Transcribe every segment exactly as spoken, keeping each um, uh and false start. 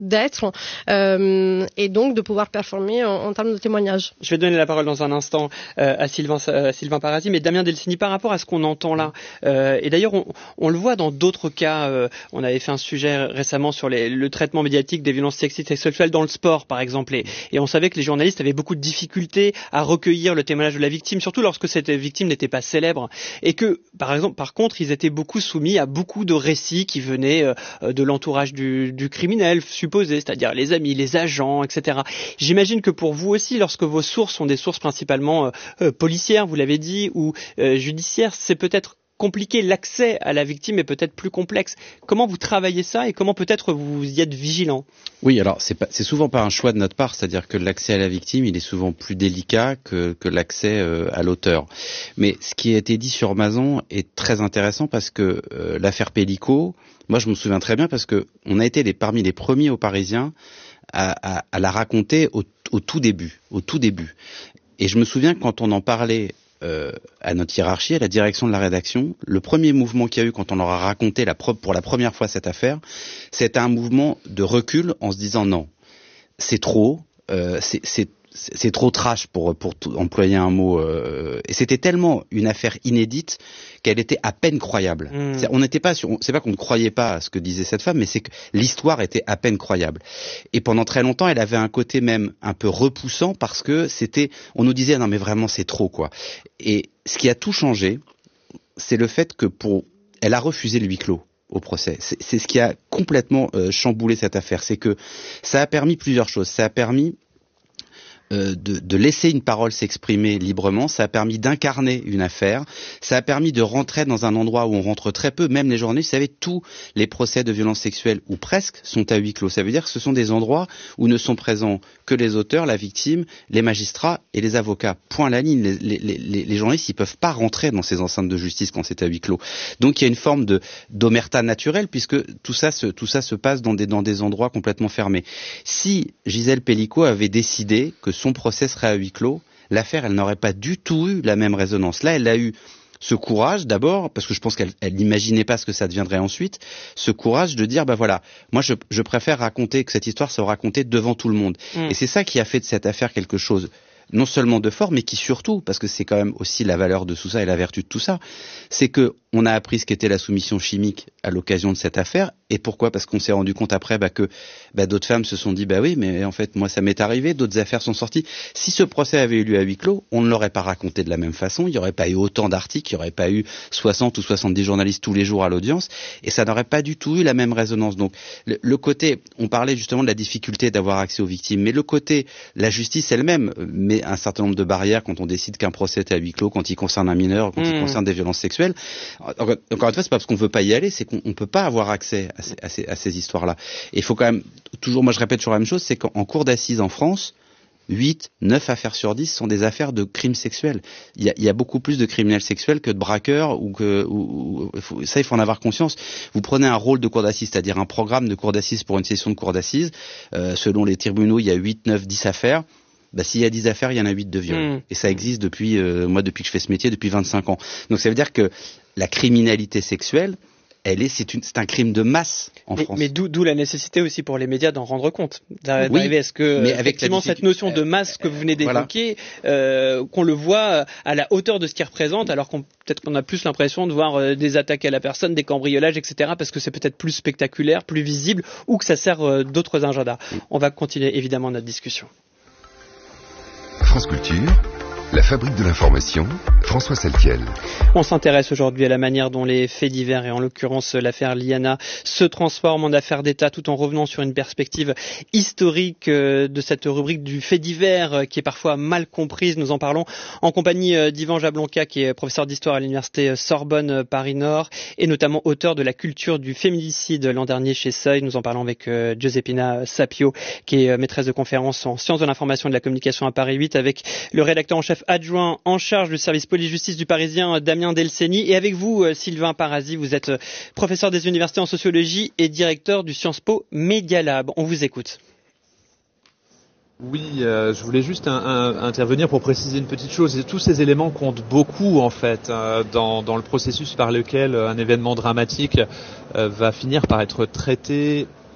d'être euh, et donc de pouvoir performer en, en termes de témoignage. Je vais donner la parole dans un instant euh, à Sylvain, à Sylvain Parasi, mais Damien Delceni, par rapport à ce qu'on entend là, euh, et d'ailleurs on, on le voit dans d'autres cas, euh, on avait fait un sujet récemment sur les, le traitement médiatique des violences sexistes et sexuelles dans le sport par exemple, et, et on savait que les journalistes avaient beaucoup de difficultés à recueillir le témoignage de la victime, surtout lorsque cette victime n'était pas célèbre, et que par exemple, par contre, ils étaient beaucoup soumis à beaucoup de récits qui venaient euh, de l'entourage du, du criminel supposé, c'est-à-dire les amis, les agents, et cetera. J'imagine que pour vous aussi, lorsque vos sources sont des sources principalement euh, euh, policières, vous l'avez dit, ou euh, judiciaires, c'est peut-être compliqué, l'accès à la victime est peut-être plus complexe. Comment vous travaillez ça et comment peut-être vous y êtes vigilant? Oui, alors c'est, pas, c'est souvent pas un choix de notre part, c'est-à-dire que l'accès à la victime, il est souvent plus délicat que, que l'accès euh, à l'auteur. Mais ce qui a été dit sur Mazan est très intéressant parce que euh, l'affaire Pellico, moi je me souviens très bien parce que on a été les, parmi les premiers aux Parisiens à, à, à la raconter au, au tout début, au tout début. Et je me souviens quand on en parlait Euh, à notre hiérarchie, à la direction de la rédaction, le premier mouvement qu'il y a eu quand on leur a raconté la pro- pour la première fois cette affaire, c'était un mouvement de recul en se disant non, c'est trop, euh, c'est, c'est, c'est trop trash pour, pour t- employer un mot. Euh, et c'était tellement une affaire inédite qu'elle était à peine croyable. Mmh. C'est, on n'était pas sur, on, c'est pas qu'on ne croyait pas à ce que disait cette femme, mais c'est que l'histoire était à peine croyable. Et pendant très longtemps, elle avait un côté même un peu repoussant parce que c'était, on nous disait non mais vraiment c'est trop quoi. Et ce qui a tout changé, c'est le fait que pour, elle a refusé le huis clos au procès. C'est, c'est ce qui a complètement euh, chamboulé cette affaire. C'est que ça a permis plusieurs choses. Ça a permis Euh, de, de laisser une parole s'exprimer librement, ça a permis d'incarner une affaire, ça a permis de rentrer dans un endroit où on rentre très peu, même les journalistes, vous savez, tous les procès de violences sexuelles, ou presque, sont à huis clos. Ça veut dire que ce sont des endroits où ne sont présents que les auteurs, la victime, les magistrats et les avocats. Point à la ligne, les, les, les, les journalistes, ils peuvent pas rentrer dans ces enceintes de justice quand c'est à huis clos. Donc il y a une forme de d'omerta naturelle, puisque tout ça se, tout ça se passe dans des, dans des endroits complètement fermés. Si Gisèle Pellico avait décidé que son procès serait à huis clos, l'affaire, elle n'aurait pas du tout eu la même résonance. Là, elle a eu ce courage d'abord, parce que je pense qu'elle elle n'imaginait pas ce que ça deviendrait ensuite, ce courage de dire, bah voilà, moi je, je préfère raconter, que cette histoire soit racontée devant tout le monde. Mmh. Et c'est ça qui a fait de cette affaire quelque chose, non seulement de fort, mais qui surtout, parce que c'est quand même aussi la valeur de tout ça et la vertu de tout ça, c'est que on a appris ce qu'était la soumission chimique à l'occasion de cette affaire. Et pourquoi? Parce qu'on s'est rendu compte après bah, que bah, d'autres femmes se sont dit bah oui, mais en fait moi ça m'est arrivé, d'autres affaires sont sorties. Si ce procès avait eu lieu à huis clos, on ne l'aurait pas raconté de la même façon, il n'y aurait pas eu autant d'articles, il n'y aurait pas eu soixante ou soixante-dix journalistes tous les jours à l'audience, et ça n'aurait pas du tout eu la même résonance. Donc le, le côté, on parlait justement de la difficulté d'avoir accès aux victimes, mais le côté, la justice elle-même met un certain nombre de barrières quand on décide qu'un procès est à huis clos, quand il concerne un mineur, quand mmh. il concerne des violences sexuelles. Encore une fois, c'est pas parce qu'on veut pas y aller, c'est qu'on ne peut pas avoir accès à ces, à ces, à ces histoires-là. Et il faut quand même, toujours, moi je répète toujours la même chose, c'est qu'en cour d'assises en France, huit, neuf affaires sur dix sont des affaires de crimes sexuels. Il y a, il y a beaucoup plus de criminels sexuels que de braqueurs, ou que, ou, ou, faut, ça il faut en avoir conscience. Vous prenez un rôle de cour d'assises, c'est-à-dire un programme de cour d'assises pour une session de cour d'assises, euh, selon les tribunaux, il y a huit, neuf, dix affaires. Bah, s'il y a dix affaires, il y en a huit de viol. Mmh. Et ça existe depuis, euh, moi, depuis que je fais ce métier, depuis vingt-cinq ans. Donc ça veut dire que la criminalité sexuelle, elle est, c'est, une, c'est un crime de masse en mais, France. Mais d'où, d'où la nécessité aussi pour les médias d'en rendre compte. D'arriver oui, à ce que, mais effectivement, avec cette notion de masse que vous venez d'évoquer, voilà. euh, qu'on le voit à la hauteur de ce qu'il représente, alors qu'on, peut-être qu'on a plus l'impression de voir euh, des attaques à la personne, des cambriolages, et cetera, parce que c'est peut-être plus spectaculaire, plus visible, ou que ça sert euh, d'autres agendas. Oui. On va continuer évidemment notre discussion. France Culture, la fabrique de l'information, François Saltiel. On s'intéresse aujourd'hui à la manière dont les faits divers, et en l'occurrence l'affaire Liana, se transforment en affaire d'État, tout en revenant sur une perspective historique de cette rubrique du fait divers qui est parfois mal comprise. Nous en parlons en compagnie d'Yvan Jablonka, qui est professeur d'histoire à l'université Sorbonne Paris-Nord et notamment auteur de La culture du féminicide l'an dernier chez Seuil. Nous en parlons avec Giuseppina Sapio, qui est maîtresse de conférences en sciences de l'information et de la communication à Paris huit, avec le rédacteur en chef adjoint en charge du service police-justice du Parisien, Damien Delceni, et avec vous, Sylvain Parasi. Vous êtes professeur des universités en sociologie et directeur du Sciences Po Media Lab. On vous écoute. Oui, euh, je voulais juste un, un, intervenir pour préciser une petite chose. Tous ces éléments comptent beaucoup, en fait, euh, dans, dans le processus par lequel un événement dramatique euh, va finir par être traité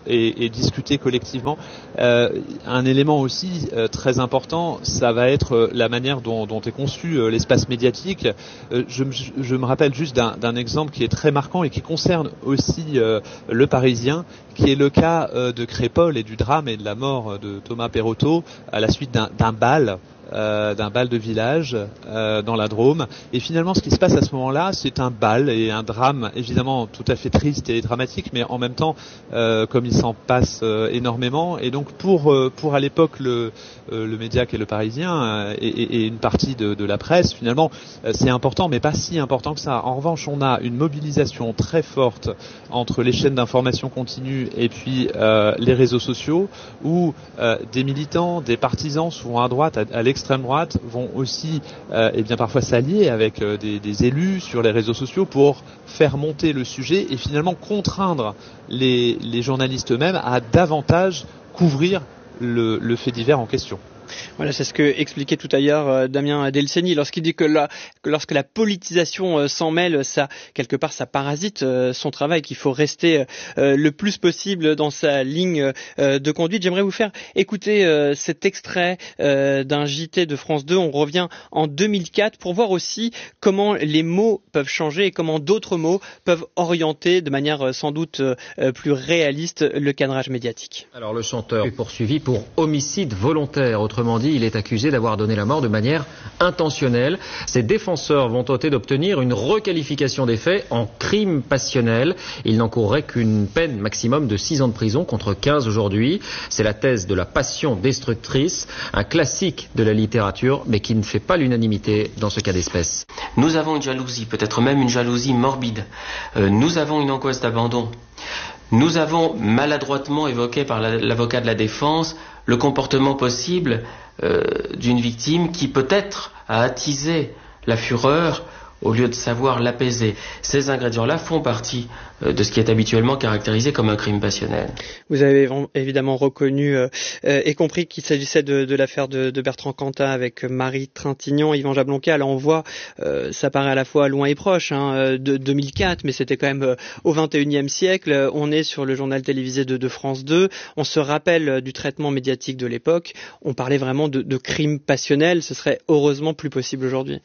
et, et discuter collectivement. Euh, un élément aussi euh, très important, ça va être la manière dont, dont est conçu euh, l'espace médiatique. Euh, je, je me rappelle juste d'un, d'un exemple qui est très marquant et qui concerne aussi euh, le Parisien, qui est le cas euh, de Crépol et du drame et de la mort de Thomas Perrotto à la suite d'un, d'un bal. Euh, d'un bal de village euh, dans la Drôme, et finalement ce qui se passe à ce moment-là, c'est un bal et un drame évidemment tout à fait triste et dramatique, mais en même temps euh, comme il s'en passe euh, énormément, et donc pour euh, pour à l'époque le euh, le média qui est le Parisien euh, et, et, et une partie de, de la presse, finalement euh, c'est important, mais pas si important que ça. En revanche, on a une mobilisation très forte entre les chaînes d'information continue et puis euh, les réseaux sociaux, où euh, des militants, des partisans, souvent à droite, à, à l'extrême droite, vont aussi euh, et bien parfois s'allier avec euh, des, des élus sur les réseaux sociaux pour faire monter le sujet et finalement contraindre les, les journalistes eux-mêmes à davantage couvrir le, le fait divers en question. Voilà, c'est ce que expliquait tout à l'heure euh, Damien Delceni lorsqu'il dit que, la, que lorsque la politisation euh, s'en mêle, ça quelque part ça parasite euh, son travail, qu'il faut rester euh, le plus possible dans sa ligne euh, de conduite. J'aimerais vous faire écouter euh, cet extrait euh, d'un J T de France deux. On revient en deux mille quatre pour voir aussi comment les mots peuvent changer et comment d'autres mots peuvent orienter de manière euh, sans doute euh, plus réaliste le cadrage médiatique. Alors le chanteur est poursuivi pour homicide volontaire. Autrement dit, il est accusé d'avoir donné la mort de manière intentionnelle. Ses défenseurs vont tenter d'obtenir une requalification des faits en crime passionnel. Il n'encourrait qu'une peine maximum de six ans de prison contre quinze aujourd'hui. C'est la thèse de la passion destructrice, un classique de la littérature, mais qui ne fait pas l'unanimité dans ce cas d'espèce. Nous avons une jalousie, peut-être même une jalousie morbide. Euh, nous avons une angoisse d'abandon. Nous avons maladroitement évoqué par la, l'avocat de la défense le comportement possible euh, d'une victime qui peut-être a attisé la fureur au lieu de savoir l'apaiser. Ces ingrédients-là font partie euh, de ce qui est habituellement caractérisé comme un crime passionnel. Vous avez évidemment reconnu euh, et compris qu'il s'agissait de, de l'affaire de, de Bertrand Cantat avec Marie Trintignant, Yvan Jablonka. Alors on voit, euh, ça paraît à la fois loin et proche, hein, de deux mille quatre, mais c'était quand même euh, au vingt et unième siècle. On est sur le journal télévisé de, de France deux. On se rappelle du traitement médiatique de l'époque. On parlait vraiment de, de crime passionnel. Ce serait heureusement plus possible aujourd'hui.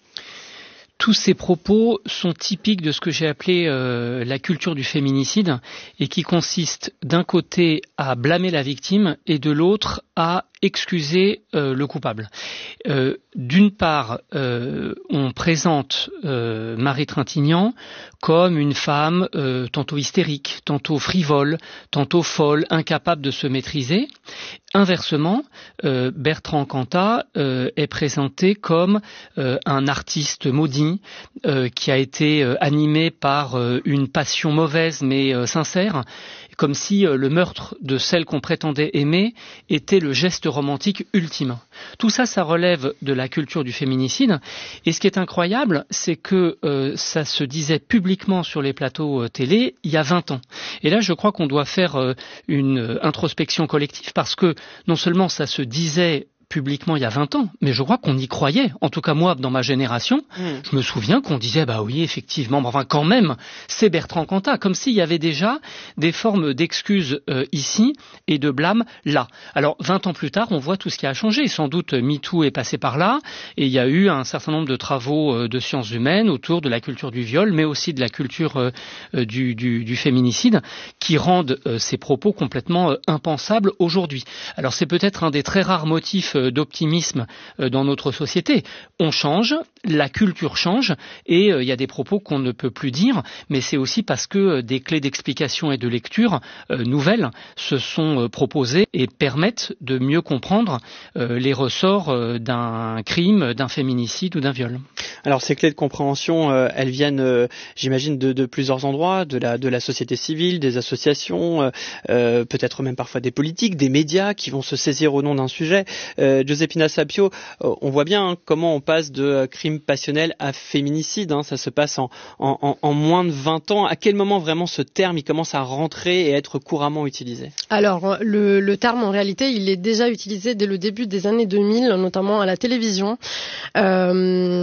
Tous ces propos sont typiques de ce que j'ai appelé euh, la culture du féminicide et qui consiste d'un côté à blâmer la victime et de l'autre à excuser euh, le coupable. Euh, d'une part, euh, on présente euh, Marie Trintignant comme une femme euh, tantôt hystérique, tantôt frivole, tantôt folle, incapable de se maîtriser. Inversement, euh, Bertrand Cantat euh, est présenté comme euh, un artiste maudit euh, qui a été euh, animé par euh, une passion mauvaise mais euh, sincère, comme si euh, le meurtre de celle qu'on prétendait aimer était le geste romantique ultime. Tout ça, ça relève de la culture du féminicide. Et ce qui est incroyable, c'est que euh, ça se disait publiquement sur les plateaux euh, télé il y a vingt ans. Et là, je crois qu'on doit faire euh, une euh, introspection collective parce que non seulement ça se disait publiquement il y a vingt ans, mais je crois qu'on y croyait. En tout cas, moi, dans ma génération, mmh. je me souviens qu'on disait, bah oui, effectivement, enfin, quand même, c'est Bertrand Cantat, comme s'il y avait déjà des formes d'excuses euh, ici et de blâme là. Alors, vingt ans plus tard, on voit tout ce qui a changé. Sans doute, MeToo est passé par là, et il y a eu un certain nombre de travaux euh, de sciences humaines autour de la culture du viol, mais aussi de la culture euh, du, du, du féminicide, qui rendent euh, ces propos complètement euh, impensables aujourd'hui. Alors, c'est peut-être un des très rares motifs d'optimisme dans notre société. On change, la culture change et il y a des propos qu'on ne peut plus dire, mais c'est aussi parce que des clés d'explication et de lecture euh, nouvelles se sont euh, proposées et permettent de mieux comprendre euh, les ressorts euh, d'un crime, d'un féminicide ou d'un viol. Alors ces clés de compréhension, euh, elles viennent, euh, j'imagine, de, de plusieurs endroits, de la, de la société civile, des associations, euh, euh, peut-être même parfois des politiques, des médias qui vont se saisir au nom d'un sujet. Euh, Giuseppina Sapio, euh, on voit bien hein, comment on passe de euh, crime passionnel à féminicide. Hein, ça se passe en, en, en moins de vingt ans. À quel moment vraiment ce terme il commence à rentrer et à être couramment utilisé ? Alors le, le terme en réalité il est déjà utilisé dès le début des années deux mille, notamment à la télévision. Euh, dans la télévision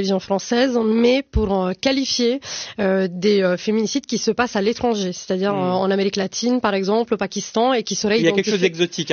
télévision française, mais pour euh, qualifier euh, des euh, féminicides qui se passent à l'étranger, c'est-à-dire mmh. euh, en Amérique latine, par exemple, au Pakistan, et qui seraient Il y a identifiés... quelque chose d'exotique